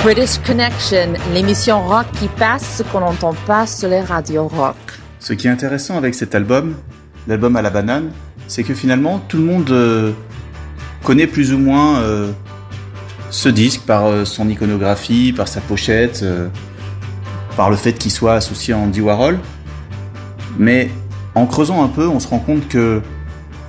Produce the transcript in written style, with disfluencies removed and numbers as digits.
British Connection, l'émission rock qui passe ce qu'on n'entend pas sur les radios rock. Ce qui est intéressant avec cet album, l'album à la banane, c'est que finalement tout le monde connaît plus ou moins ce disque par son iconographie, par sa pochette, par le fait qu'il soit associé à Andy Warhol. Mais en creusant un peu, on se rend compte que